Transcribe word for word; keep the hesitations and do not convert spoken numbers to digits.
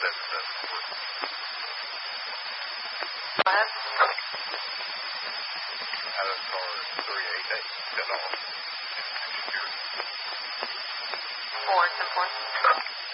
seven seven three. Go ahead. Out of car three eight eight, cut off. Four, ten four.